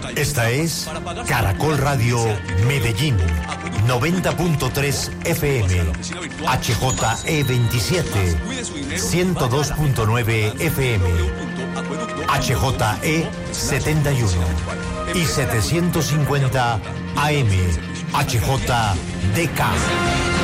Esta es Caracol Radio Medellín, 90.3 FM, HJE 27, 102.9 FM, HJE 71 y 750 AM, HJDK.